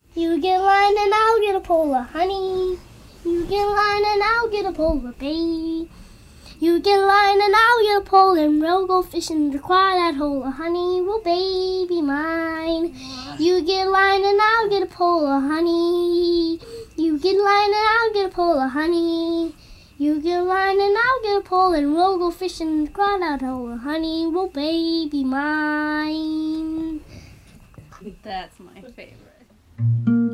You get line and I'll get a pole of honey. You get line and I'll get a pole of bait. You get line and I'll get a pole and we'll go fishing to cry that hole of honey. Will baby mine. You get line and I'll get a pole of honey. You get line and I'll get a pole of honey. You get line and I'll get a pole and we'll go fishing to cry that hole of honey. Will baby mine. That's my favorite.